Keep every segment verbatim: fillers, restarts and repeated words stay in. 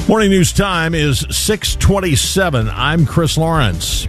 Morning news time is six twenty-seven. I'm Chris Lawrence.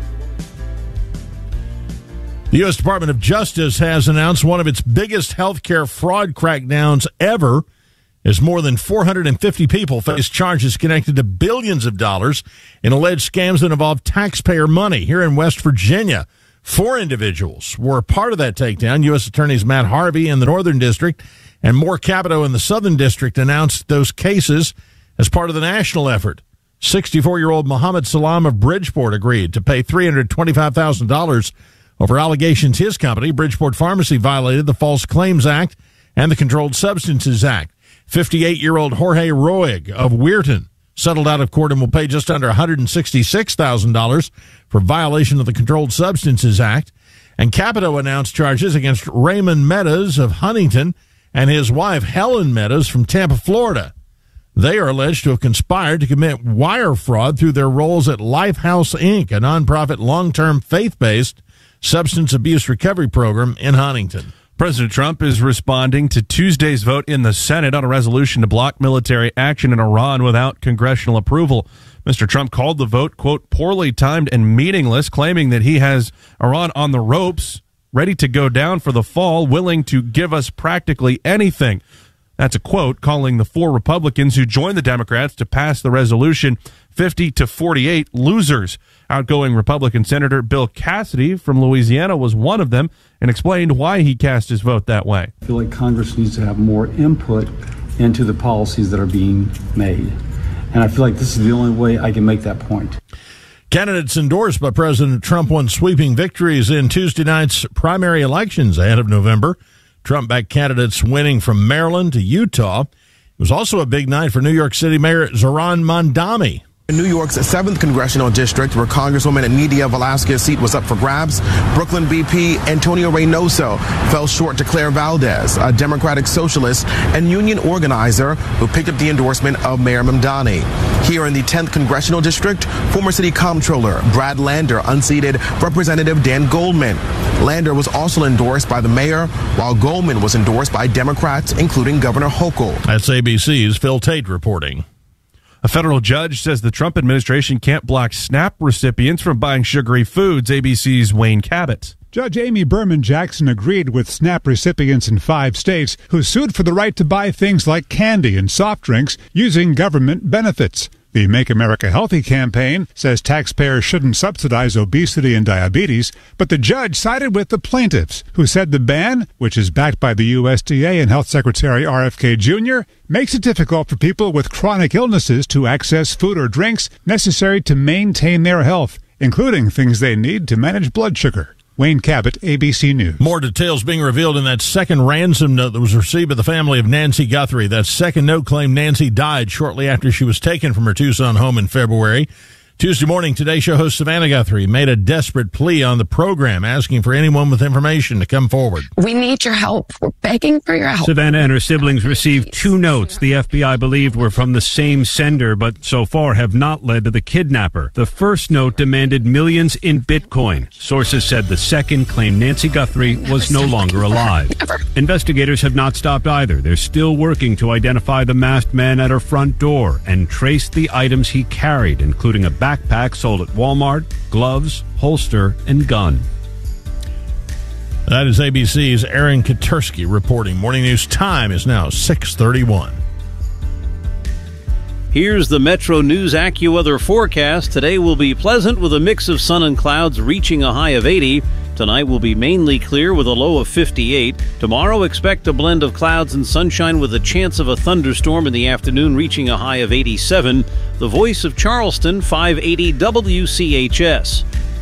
The U S Department of Justice has announced one of its biggest healthcare fraud crackdowns ever, as more than four hundred fifty people face charges connected to billions of dollars in alleged scams that involve taxpayer money. Here in West Virginia, four individuals were part of that takedown. U S Attorneys Matt Harvey in the Northern District and Moore Capito in the Southern District announced those cases as part of the national effort. sixty-four-year-old Muhammad Salam of Bridgeport agreed to pay three hundred twenty-five thousand dollars over allegations his company, Bridgeport Pharmacy, violated the False Claims Act and the Controlled Substances Act. fifty-eight-year-old Jorge Roig of Weirton settled out of court and will pay just under one hundred sixty-six thousand dollars for violation of the Controlled Substances Act. And Capito announced charges against Raymond Meadows of Huntington and his wife, Helen Meadows, from Tampa, Florida. They are alleged to have conspired to commit wire fraud through their roles at Lifehouse, Incorporated, a nonprofit long-term faith-based substance abuse recovery program in Huntington. President Trump is responding to Tuesday's vote in the Senate on a resolution to block military action in Iran without congressional approval. Mister Trump called the vote, quote, poorly timed and meaningless, claiming that he has Iran on the ropes, ready to go down for the fall, willing to give us practically anything. That's a quote, calling the four Republicans who joined the Democrats to pass the resolution fifty to forty-eight losers. Outgoing Republican Senator Bill Cassidy from Louisiana was one of them and explained why he cast his vote that way. I feel like Congress needs to have more input into the policies that are being made. And I feel like this is the only way I can make that point. Candidates endorsed by President Trump won sweeping victories in Tuesday night's primary elections ahead of November. Trump-backed candidates winning from Maryland to Utah. It was also a big night for New York City Mayor Zohran Mamdani. In New York's seventh Congressional District, where Congresswoman Nydia Velázquez's seat was up for grabs, Brooklyn B P Antonio Reynoso fell short to Claire Valdez, a Democratic socialist and union organizer who picked up the endorsement of Mayor Mamdani. Here in the tenth Congressional District, former City Comptroller Brad Lander unseated Representative Dan Goldman. Lander was also endorsed by the mayor, while Goldman was endorsed by Democrats, including Governor Hochul. That's A B C's Phil Tate reporting. A federal judge says the Trump administration can't block SNAP recipients from buying sugary foods. A B C's Wayne Cabot. Judge Amy Berman Jackson agreed with SNAP recipients in five states who sued for the right to buy things like candy and soft drinks using government benefits. The Make America Healthy campaign says taxpayers shouldn't subsidize obesity and diabetes, but the judge sided with the plaintiffs, who said the ban, which is backed by the U S D A and Health Secretary R F K Junior, makes it difficult for people with chronic illnesses to access food or drinks necessary to maintain their health, including things they need to manage blood sugar. Wayne Cabot, A B C News. More details being revealed in that second ransom note that was received by the family of Nancy Guthrie. That second note claimed Nancy died shortly after she was taken from her Tucson home in February. Tuesday morning, Today Show host Savannah Guthrie made a desperate plea on the program, asking for anyone with information to come forward. We need your help. We're begging for your help. Savannah and her siblings received two notes the F B I believed were from the same sender, but so far have not led to the kidnapper. The first note demanded millions in Bitcoin. Sources said the second claimed Nancy Guthrie was no longer alive. Never. Investigators have not stopped either. They're still working to identify the masked man at her front door and trace the items he carried, including a backpack sold at Walmart, gloves, holster, and gun. That is A B C's Aaron Katersky reporting. Morning news time is now six thirty-one. Here's the Metro News AccuWeather forecast. Today will be pleasant with a mix of sun and clouds reaching a high of eighty. Tonight will be mainly clear with a low of fifty-eight. Tomorrow, expect a blend of clouds and sunshine with a chance of a thunderstorm in the afternoon reaching a high of eighty-seven. The Voice of Charleston, five eighty W C H S.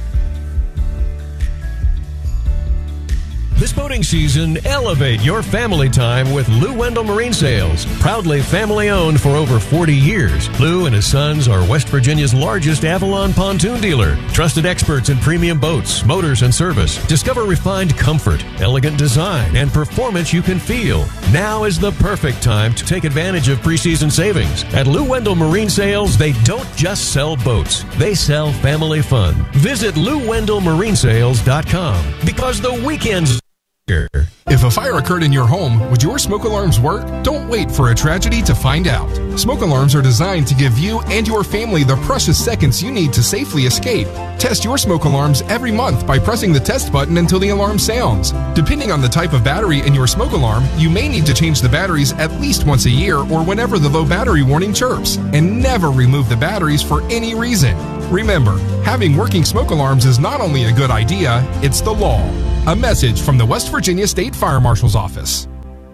This boating season, elevate your family time with Lou Wendell Marine Sales. Proudly family-owned for over forty years, Lou and his sons are West Virginia's largest Avalon pontoon dealer. Trusted experts in premium boats, motors, and service. Discover refined comfort, elegant design, and performance you can feel. Now is the perfect time to take advantage of preseason savings. At Lou Wendell Marine Sales, they don't just sell boats. They sell family fun. Visit Lou Wendell Marine Sales dot com because the weekends If a fire occurred in your home, would your smoke alarms work? Don't wait for a tragedy to find out. Smoke alarms are designed to give you and your family the precious seconds you need to safely escape. Test your smoke alarms every month by pressing the test button until the alarm sounds. Depending on the type of battery in your smoke alarm, you may need to change the batteries at least once a year or whenever the low battery warning chirps. And never remove the batteries for any reason. Remember, having working smoke alarms is not only a good idea, it's the law. A message from the West Virginia State Fire Marshal's Office.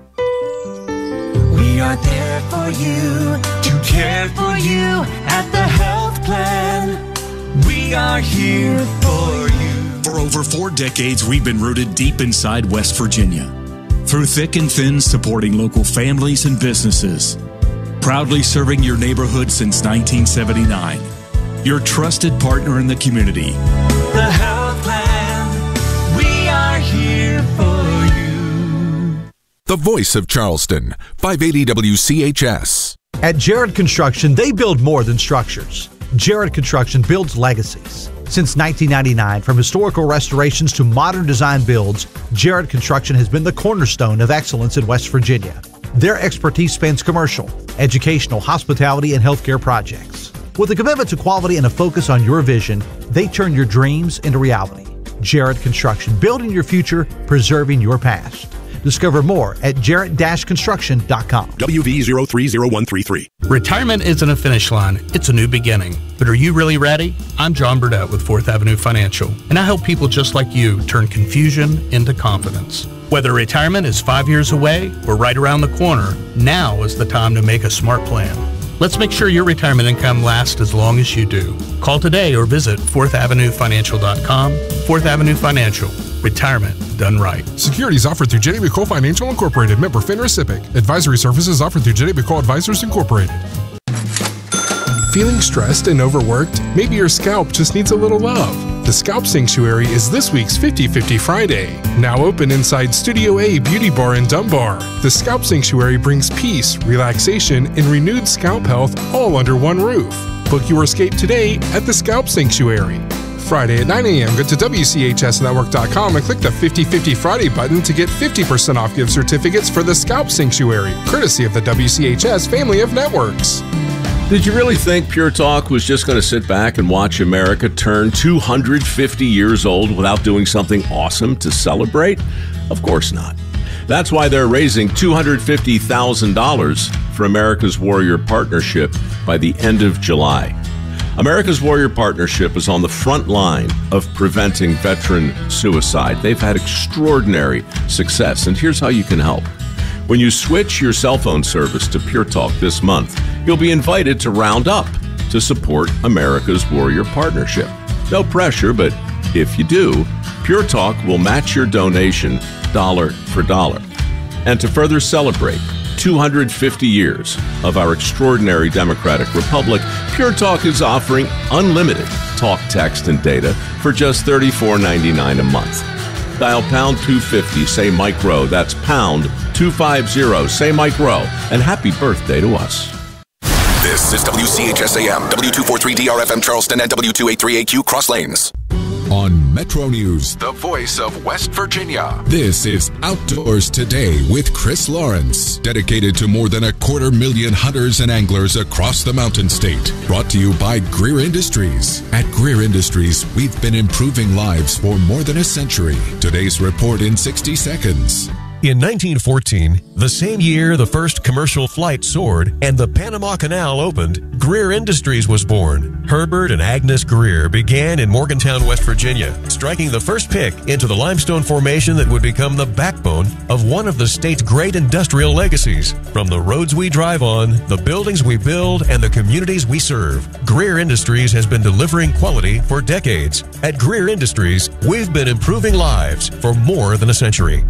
We are there for you, to care for you at the health plan. We are here for you. For over four decades, we've been rooted deep inside West Virginia. Through thick and thin, supporting local families and businesses. Proudly serving your neighborhood since nineteen seventy-nine. Your trusted partner in the community. The health plan. We are here for you. The voice of Charleston, five eighty W C H S. At Jared Construction, they build more than structures. Jared Construction builds legacies. Since nineteen ninety-nine, from historical restorations to modern design builds, Jared Construction has been the cornerstone of excellence in West Virginia. Their expertise spans commercial, educational, hospitality, and healthcare projects. With a commitment to quality and a focus on your vision, they turn your dreams into reality. Jared Construction, building your future, preserving your past. Discover more at jarrett dash construction dot com. W V zero three zero one three three. Retirement isn't a finish line, it's a new beginning. But are you really ready? I'm John Burdett with Fourth Avenue Financial, and I help people just like you turn confusion into confidence. Whether retirement is five years away or right around the corner, now is the time to make a smart plan. Let's make sure your retirement income lasts as long as you do. Call today or visit fourth avenue financial dot com. Fourth Avenue Financial. Retirement done right. Securities offered through J W Cole Financial Incorporated. Member FINRA SIPC. Advisory services offered through J W Cole Advisors Incorporated. Feeling stressed and overworked? Maybe your scalp just needs a little love. The Scalp Sanctuary is this week's fifty fifty Friday. Now open inside Studio A Beauty Bar in Dunbar. The Scalp Sanctuary brings peace, relaxation, and renewed scalp health all under one roof. Book your escape today at the Scalp Sanctuary. Friday at nine a.m. Go to W C H S network dot com and click the fifty fifty Friday button to get fifty percent off gift certificates for the Scalp Sanctuary, courtesy of the W C H S family of networks. Did you really think Pure Talk was just going to sit back and watch America turn two hundred fifty years old without doing something awesome to celebrate? Of course not. That's why they're raising two hundred fifty thousand dollars for America's Warrior Partnership by the end of July. America's Warrior Partnership is on the front line of preventing veteran suicide. They've had extraordinary success, and here's how you can help. When you switch your cell phone service to Pure Talk this month, you'll be invited to round up to support America's Warrior Partnership. No pressure, but if you do, Pure Talk will match your donation dollar for dollar. And to further celebrate two hundred fifty years of our extraordinary democratic republic, Pure Talk is offering unlimited talk, text, and data for just thirty-four ninety-nine a month. Dial pound two fifty, say Mike Rowe. That's pound two fifty, say Mike Rowe. And happy birthday to us. This is W C H S A M, W two forty-three D R F M Charleston, and W two eighty-three A Q Cross Lanes. On Metro News, The voice of West Virginia. This is Outdoors Today with Chris Lawrence, dedicated to more than a quarter million hunters and anglers across the Mountain State. Brought to you by Greer Industries. At Greer Industries, we've been improving lives for more than a century. Today's report in sixty seconds. In nineteen fourteen, the same year the first commercial flight soared and the Panama Canal opened, Greer Industries was born. Herbert and Agnes Greer began in Morgantown, West Virginia, striking the first pick into the limestone formation that would become the backbone of one of the state's great industrial legacies. From the roads we drive on, the buildings we build, and the communities we serve, Greer Industries has been delivering quality for decades. At Greer Industries, we've been improving lives for more than a century.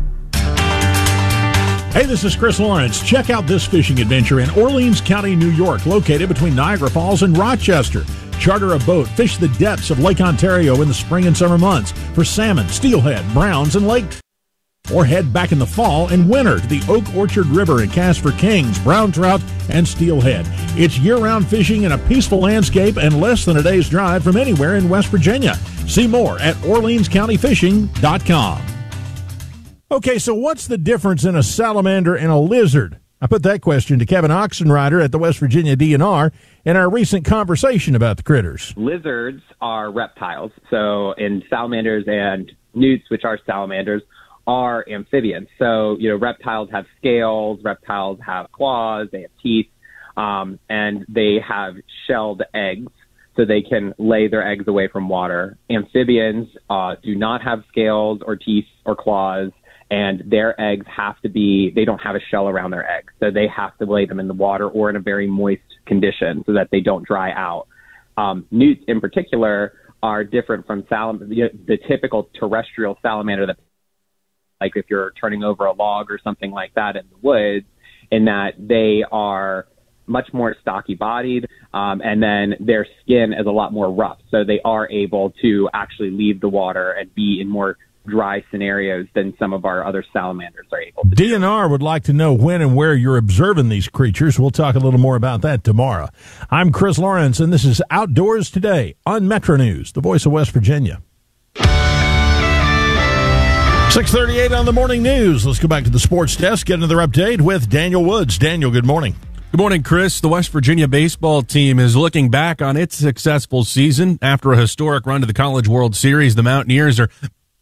Hey, this is Chris Lawrence. Check out this fishing adventure in Orleans County, New York, located between Niagara Falls and Rochester. Charter a boat, fish the depths of Lake Ontario in the spring and summer months for salmon, steelhead, browns, and lake. Or head back in the fall and winter to the Oak Orchard River and cast for kings, brown trout, and steelhead. It's year-round fishing in a peaceful landscape and less than a day's drive from anywhere in West Virginia. See more at orleans county fishing dot com. Okay, so what's the difference in a salamander and a lizard? I put that question to Kevin Oxenrider at the West Virginia D N R in our recent conversation about the critters. Lizards are reptiles, so and salamanders and newts, which are salamanders, are amphibians. So, you know, reptiles have scales, reptiles have claws, they have teeth, um, and they have shelled eggs, so they can lay their eggs away from water. Amphibians uh, do not have scales or teeth or claws, and their eggs have to be, they don't have a shell around their eggs, so they have to lay them in the water or in a very moist condition so that they don't dry out. Um, newts in particular are different from salam- the, the typical terrestrial salamander, that, like if you're turning over a log or something like that in the woods, in that they are much more stocky bodied, um, and then their skin is a lot more rough, so they are able to actually leave the water and be in more dry scenarios than some of our other salamanders are able to do. D N R would like to know when and where you're observing these creatures. We'll talk a little more about that tomorrow. I'm Chris Lawrence, and this is Outdoors Today on Metro News, the voice of West Virginia. six thirty-eight on the morning news. Let's go back to the sports desk, get another update with Daniel Woods. Daniel, good morning. Good morning, Chris. The West Virginia baseball team is looking back on its successful season. After a historic run to the College World Series, the Mountaineers are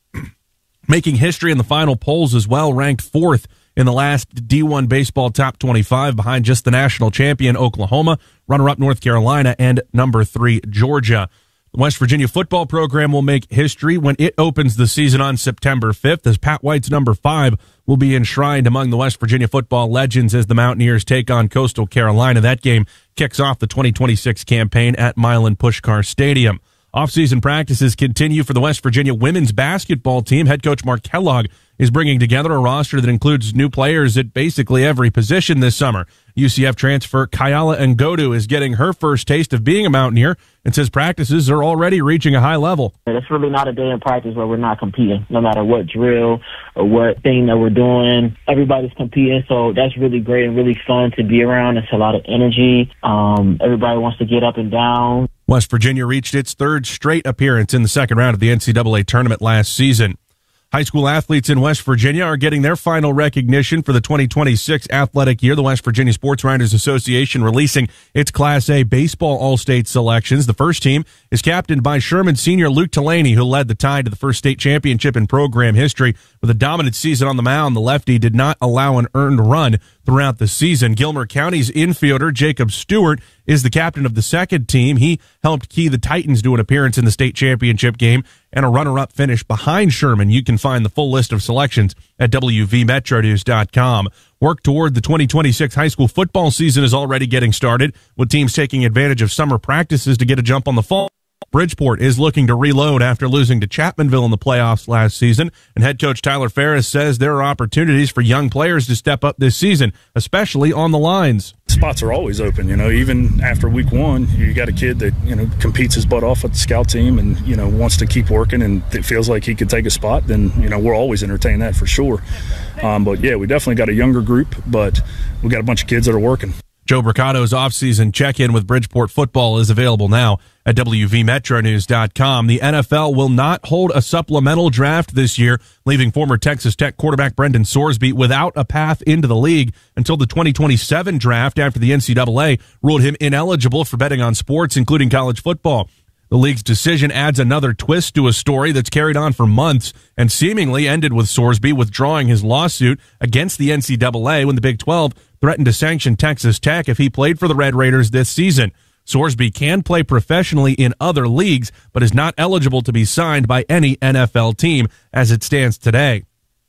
making history in the final polls as well, ranked fourth in the last D one baseball top twenty-five, behind just the national champion Oklahoma, runner-up North Carolina, and number three Georgia. The West Virginia football program will make history when it opens the season on September fifth, as Pat White's number five will be enshrined among the West Virginia football legends as the Mountaineers take on Coastal Carolina. That game kicks off the twenty twenty-six campaign at Milan Puskar Stadium. Off-season practices continue for the West Virginia women's basketball team. Head coach Mark Kellogg is bringing together a roster that includes new players at basically every position this summer. U C F transfer Kayala Ngodu is getting her first taste of being a Mountaineer and says practices are already reaching a high level. It's really not a day in practice where we're not competing, no matter what drill or what thing that we're doing. Everybody's competing, so that's really great and really fun to be around. It's a lot of energy. Um, everybody wants to get up and down. West Virginia reached its third straight appearance in the second round of the N C double A tournament last season. High school athletes in West Virginia are getting their final recognition for the twenty twenty-six athletic year. The West Virginia Sports Writers Association releasing its Class A baseball all-state selections. The first team is captained by Sherman senior Luke Delaney, who led the Tide to the first state championship in program history. With a dominant season on the mound, the lefty did not allow an earned run throughout the season. Gilmer County's infielder Jacob Stewart is the captain of the second team. He helped key the Titans to an appearance in the state championship game and a runner-up finish behind Sherman. You can find the full list of selections at W V Metro News dot com. Work toward the twenty twenty-six high school football season is already getting started, with teams taking advantage of summer practices to get a jump on the fall. Bridgeport is looking to reload after losing to Chapmanville in the playoffs last season, and head coach Tyler Ferris says there are opportunities for young players to step up this season, especially on the lines. Spots are always open, you know, even after week one, you got a kid that, you know, competes his butt off with the scout team and, you know, wants to keep working and it feels like he could take a spot, then, you know, we'll always entertain that for sure. Um, but, yeah, we definitely got a younger group, but we got a bunch of kids that are working. Joe Bricato's offseason check-in with Bridgeport football is available now at W V Metro News dot com. The N F L will not hold a supplemental draft this year, leaving former Texas Tech quarterback Brendan Sorsby without a path into the league until the twenty twenty-seven draft, after the N C double A ruled him ineligible for betting on sports, including college football. The league's decision adds another twist to a story that's carried on for months and seemingly ended with Sorsby withdrawing his lawsuit against the N C double A when the Big twelve threatened to sanction Texas Tech if he played for the Red Raiders this season. Sorsby can play professionally in other leagues, but is not eligible to be signed by any N F L team as it stands today.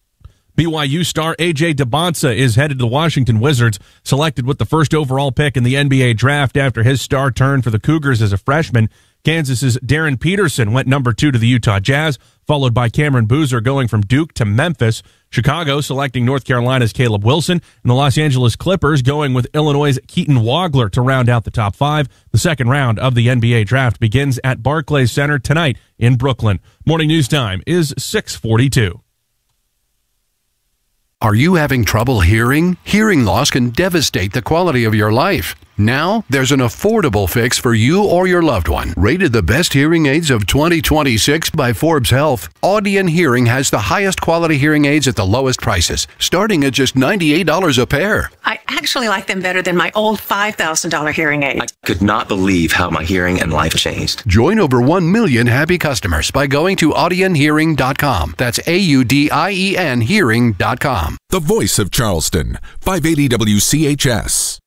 B Y U star A J DeBonsa is headed to the Washington Wizards, selected with the first overall pick in the N B A draft after his star turn for the Cougars as a freshman. Kansas's Darren Peterson went number two to the Utah Jazz, followed by Cameron Boozer going from Duke to Memphis. Chicago selecting North Carolina's Caleb Wilson, and the Los Angeles Clippers going with Illinois' Keaton Wagler to round out the top five. The second round of the N B A draft begins at Barclays Center tonight in Brooklyn. Morning news time is six forty-two. Are you having trouble hearing? Hearing loss can devastate the quality of your life. Now, there's an affordable fix for you or your loved one. Rated the best hearing aids of twenty twenty-six by Forbes Health, Audion Hearing has the highest quality hearing aids at the lowest prices, starting at just ninety-eight dollars a pair. I actually like them better than my old five thousand dollars hearing aid. I could not believe how my hearing and life changed. Join over one million happy customers by going to audion hearing dot com. That's A U D I E N hearing dot com. The voice of Charleston, five eighty W C H S.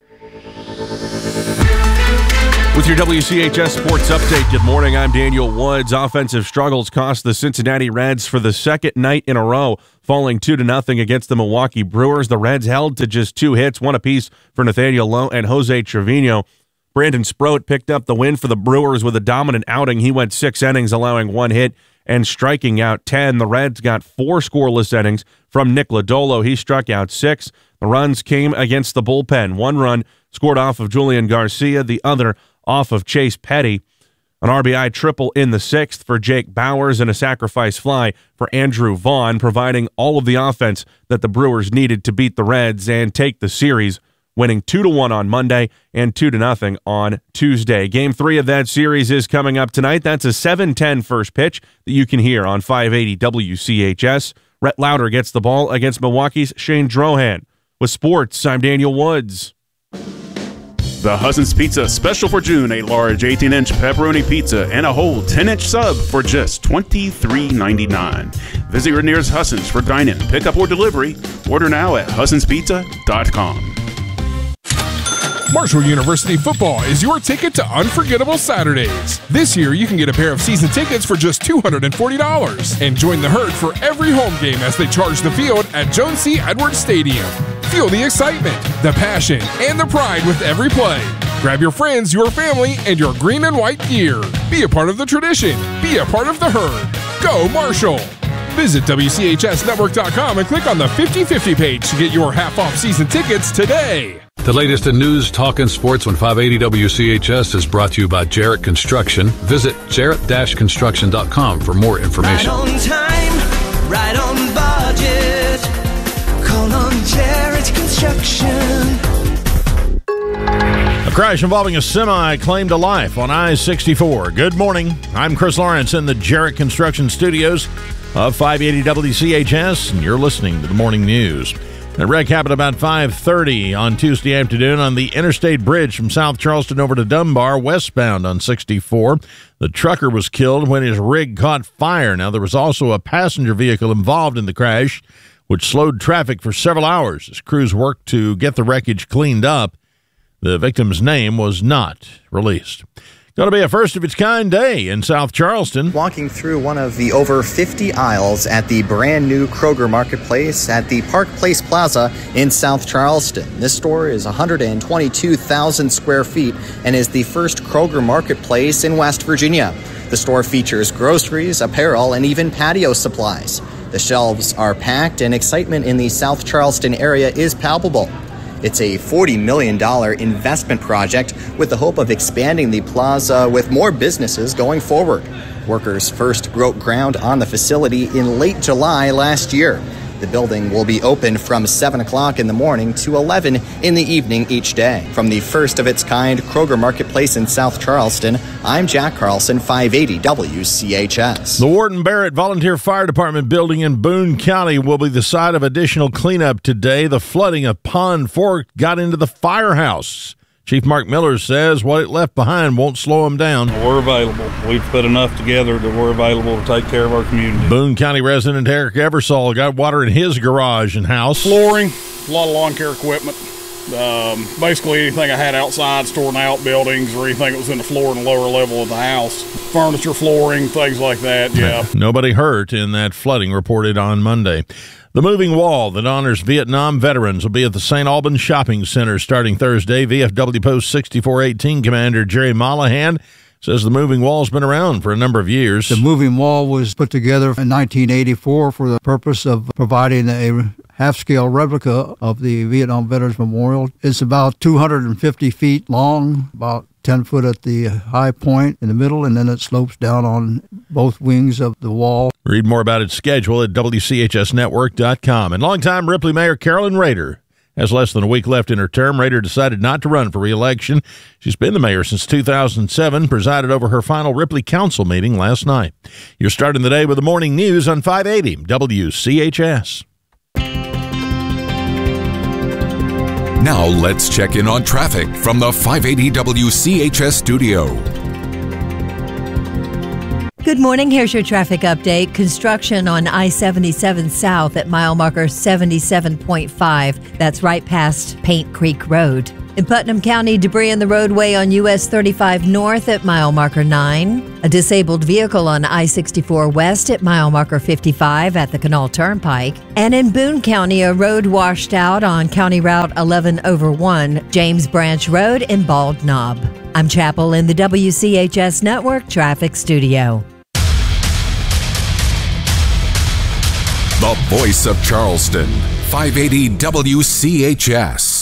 With your W C H S Sports Update, good morning. I'm Daniel Woods. Offensive struggles cost the Cincinnati Reds for the second night in a row, falling two to nothing against the Milwaukee Brewers. The Reds held to just two hits, one apiece for Nathaniel Lowe and Jose Trevino. Brandon Sproat picked up the win for the Brewers with a dominant outing. He went six innings, allowing one hit and striking out ten. The Reds got four scoreless innings from Nick Lodolo. He struck out six. The runs came against the bullpen. One run scored off of Julian Garcia, the other off of Chase Petty. An R B I triple in the sixth for Jake Bowers and a sacrifice fly for Andrew Vaughn, providing all of the offense that the Brewers needed to beat the Reds and take the series, winning two to one on Monday and two to nothing on Tuesday. Game three of that series is coming up tonight. That's a seven ten first pitch that you can hear on five eighty W C H S. Rhett Lauder gets the ball against Milwaukee's Shane Drohan. With sports, I'm Daniel Woods. The Husson's Pizza special for June, a large eighteen-inch pepperoni pizza and a whole ten-inch sub for just twenty-three ninety-nine. Visit your nearest Husson's for dine-in, pickup, or delivery. Order now at hussons pizza dot com. Marshall University football is your ticket to unforgettable Saturdays. This year, you can get a pair of season tickets for just two hundred forty dollars and join the herd for every home game as they charge the field at Joan C. Edwards Stadium. Feel the excitement, the passion, and the pride with every play. Grab your friends, your family, and your green and white gear. Be a part of the tradition. Be a part of the herd. Go Marshall! Visit W C H S network dot com and click on the fifty fifty page to get your half-off season tickets today. The latest in news, talk, and sports on five eighty W C H S is brought to you by Jarrett Construction. Visit jarrett dash construction dot com for more information. Right on time, right on budget. Call on Jarrett Construction. A crash involving a semi claimed to life on I sixty-four. Good morning. I'm Chris Lawrence in the Jarrett Construction Studios of five eighty W C H S, and you're listening to the morning news. The wreck happened about five thirty on Tuesday afternoon on the interstate bridge from South Charleston over to Dunbar, westbound on sixty-four. The trucker was killed when his rig caught fire. Now, there was also a passenger vehicle involved in the crash, which slowed traffic for several hours as crews worked to get the wreckage cleaned up. The victim's name was not released. Going to be a first-of-its-kind day in South Charleston. Walking through one of the over fifty aisles at the brand-new Kroger Marketplace at the Park Place Plaza in South Charleston. This store is one hundred twenty-two thousand square feet and is the first Kroger Marketplace in West Virginia. The store features groceries, apparel, and even patio supplies. The shelves are packed, and excitement in the South Charleston area is palpable. It's a forty million dollars investment project with the hope of expanding the plaza with more businesses going forward. Workers first broke ground on the facility in late July last year. The building will be open from seven o'clock in the morning to eleven in the evening each day. From the first of its kind Kroger Marketplace in South Charleston, I'm Jack Carlson, five eighty W C H S. The Warden Barrett Volunteer Fire Department building in Boone County will be the site of additional cleanup today. The flooding of Pond Fork got into the firehouse. Chief Mark Miller says what it left behind won't slow them down. We're available. We've put enough together that we're available to take care of our community. Boone County resident Eric Eversole got water in his garage and house. Flooring, a lot of lawn care equipment. Um, basically anything I had outside, storing out buildings, or anything that was in the floor and the lower level of the house. Furniture, flooring, things like that, yeah. Nobody hurt in that flooding reported on Monday. The moving wall that honors Vietnam veterans will be at the Saint Albans Shopping Center starting Thursday. V F W Post sixty-four eighteen Commander Jerry Mollahan says the moving wall's been around for a number of years. The moving wall was put together in nineteen eighty-four for the purpose of providing a half-scale replica of the Vietnam Veterans Memorial. It's about two hundred fifty feet long, about ten foot at the high point in the middle, and then it slopes down on both wings of the wall. Read more about its schedule at W C H S network dot com. And longtime Ripley Mayor Carolyn Rader has less than a week left in her term. Rader decided not to run for re-election. She's been the mayor since two thousand seven, presided over her final Ripley Council meeting last night. You're starting the day with the morning news on five eighty W C H S. Now let's check in on traffic from the five eighty W C H S studio. Good morning. Here's your traffic update. Construction on I seventy-seven South at mile marker seventy-seven point five. That's right past Paint Creek Road. In Putnam County, debris in the roadway on U S thirty-five North at mile marker nine. A disabled vehicle on I sixty-four West at mile marker fifty-five at the Canal Turnpike. And in Boone County, a road washed out on County Route eleven over one, James Branch Road in Bald Knob. I'm Chapel in the W C H S Network Traffic Studio. The voice of Charleston, five eighty W C H S.